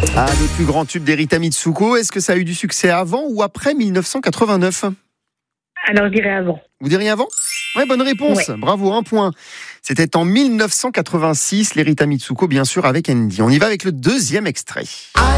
Ah, les plus grands tubes d'Erita Mitsuko, est-ce que ça a eu du succès avant ou après 1989 ? Alors, je dirais avant. Vous diriez avant ? Ouais, bonne réponse. Ouais. Bravo, 1 point. C'était en 1986, l'Erita Mitsuko, bien sûr, avec Andy. On y va avec le deuxième extrait.